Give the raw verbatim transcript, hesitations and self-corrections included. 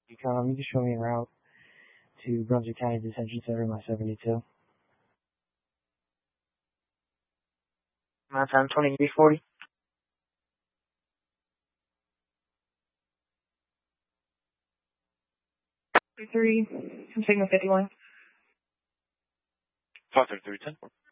Um, you can show me a route to Brunswick County Detention Center, my seventy-two. My time twenty-three forty. Three, I'm signal fifty-one. five thirty-three ten.